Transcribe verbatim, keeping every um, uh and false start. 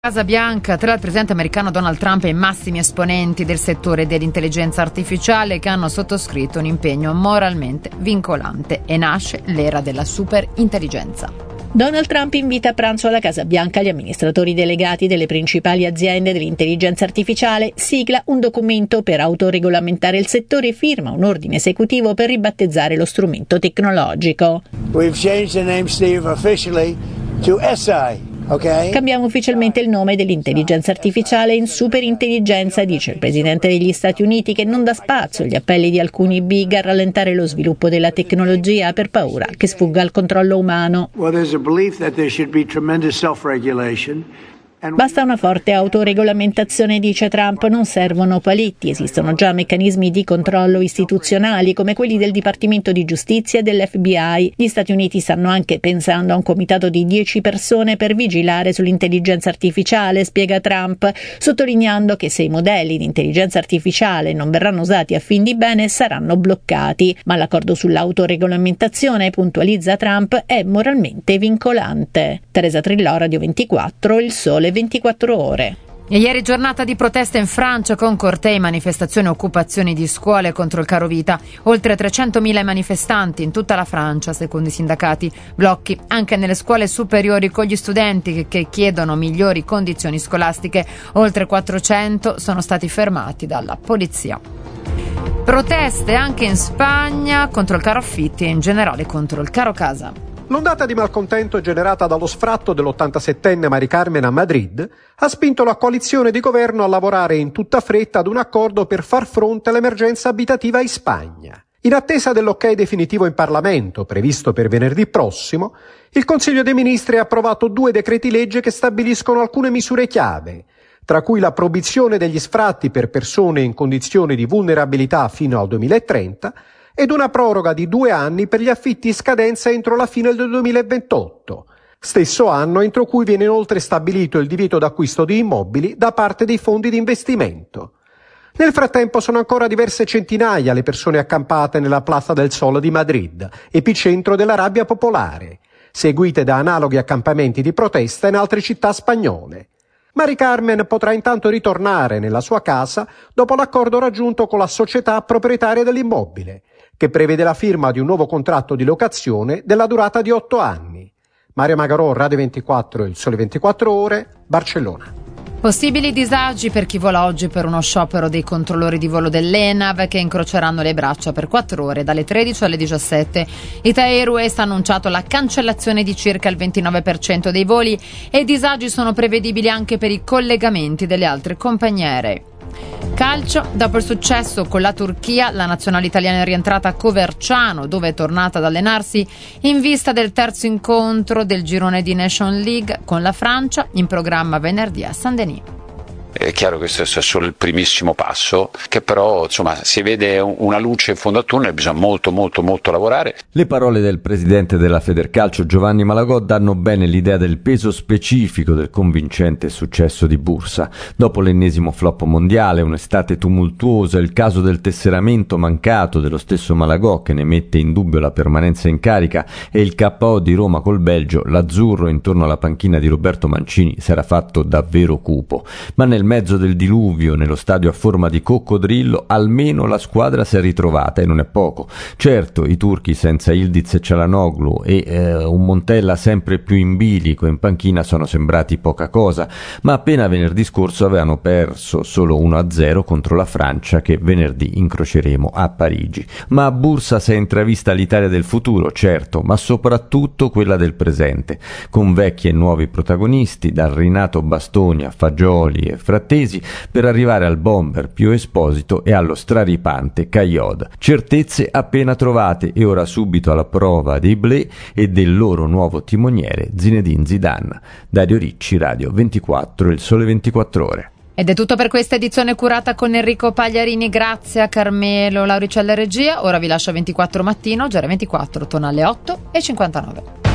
Casa Bianca, tra il presidente americano Donald Trump e i massimi esponenti del settore dell'intelligenza artificiale che hanno sottoscritto un impegno moralmente vincolante e nasce l'era della superintelligenza. Donald Trump invita a pranzo alla Casa Bianca gli amministratori delegati delle principali aziende dell'intelligenza artificiale, sigla un documento per autoregolamentare il settore e firma un ordine esecutivo per ribattezzare lo strumento tecnologico. We've changed the name, Steve, officially to S I. Okay. Cambiamo ufficialmente il nome dell'intelligenza artificiale in superintelligenza, dice il presidente degli Stati Uniti, che non dà spazio agli appelli di alcuni big a rallentare lo sviluppo della tecnologia per paura che sfugga al controllo umano. Well, there's a belief that there should be tremendous self-regulation. Basta una forte autoregolamentazione, dice Trump, non servono paletti, esistono già meccanismi di controllo istituzionali come quelli del Dipartimento di Giustizia e dell'F B I. Gli Stati Uniti stanno anche pensando a un comitato di dieci persone per vigilare sull'intelligenza artificiale, spiega Trump, sottolineando che se i modelli di intelligenza artificiale non verranno usati a fin di bene saranno bloccati. Ma l'accordo sull'autoregolamentazione, puntualizza Trump, è moralmente vincolante. Teresa Trillò, Radio ventiquattro, Il Sole ventiquattro ore. E ieri giornata di protesta in Francia con cortei, manifestazioni e occupazioni di scuole contro il caro vita. Oltre trecentomila manifestanti in tutta la Francia, secondo i sindacati. Blocchi anche nelle scuole superiori con gli studenti che, che chiedono migliori condizioni scolastiche. Oltre quattrocento sono stati fermati dalla polizia. Proteste anche in Spagna contro il caro affitti e in generale contro il caro casa. L'ondata di malcontento generata dallo sfratto dell'ottantasettenne Mari Carmen a Madrid ha spinto la coalizione di governo a lavorare in tutta fretta ad un accordo per far fronte all'emergenza abitativa in Spagna. In attesa dell'ok definitivo in Parlamento, previsto per venerdì prossimo, il Consiglio dei Ministri ha approvato due decreti legge che stabiliscono alcune misure chiave, tra cui la proibizione degli sfratti per persone in condizioni di vulnerabilità fino al duemilatrenta ed una proroga di due anni per gli affitti in scadenza entro la fine del duemilaventotto, stesso anno entro cui viene inoltre stabilito il divieto d'acquisto di immobili da parte dei fondi di investimento. Nel frattempo sono ancora diverse centinaia le persone accampate nella Plaza del Sol di Madrid, epicentro della rabbia popolare, seguite da analoghi accampamenti di protesta in altre città spagnole. Mari Carmen potrà intanto ritornare nella sua casa dopo l'accordo raggiunto con la società proprietaria dell'immobile, che prevede la firma di un nuovo contratto di locazione della durata di otto anni. Mario Magarò, Radio ventiquattro, Il Sole ventiquattro Ore, Barcellona. Possibili disagi per chi vola oggi per uno sciopero dei controllori di volo dell'ENAV che incroceranno le braccia per quattro ore dalle tredici alle diciassette. Ita Airways ha annunciato la cancellazione di circa il ventinove per cento dei voli e i disagi sono prevedibili anche per i collegamenti delle altre compagnie aeree. Calcio, dopo il successo con la Turchia, la nazionale italiana è rientrata a Coverciano, dove è tornata ad allenarsi in vista del terzo incontro del girone di Nation League con la Francia, in programma venerdì a Saint-Denis. È chiaro che questo è solo il primissimo passo, che però insomma si vede una luce in fondo al tunnel, bisogna molto molto molto lavorare. Le parole del presidente della Federcalcio Giovanni Malagò danno bene l'idea del peso specifico del convincente successo di Bursa. Dopo l'ennesimo flop mondiale, un'estate tumultuosa, il caso del tesseramento mancato dello stesso Malagò che ne mette in dubbio la permanenza in carica e il K O di Roma col Belgio, l'azzurro intorno alla panchina di Roberto Mancini s'era fatto davvero cupo. Ma nel mezzo del diluvio, nello stadio a forma di coccodrillo, almeno la squadra si è ritrovata e non è poco. Certo, i turchi senza Ildiz e Çalhanoğlu e eh, un Montella sempre più in bilico in panchina sono sembrati poca cosa, ma appena venerdì scorso avevano perso solo uno a zero contro la Francia che venerdì incroceremo a Parigi. Ma a Bursa si è intravista l'Italia del futuro, certo, ma soprattutto quella del presente, con vecchi e nuovi protagonisti, dal rinato Bastoni a Fagioli e Frattesi, per arrivare al bomber Pio Esposito e allo straripante Caioda. Certezze appena trovate e ora subito alla prova dei Blé e del loro nuovo timoniere Zinedine Zidane. Dario Ricci, Radio ventiquattro, Il Sole ventiquattro Ore. Ed è tutto per questa edizione curata con Enrico Pagliarini, grazie a Carmelo Lauricella Regia. Ora vi lascio a ventiquattro Mattino, G R ventiquattro, torna alle otto e cinquantanove.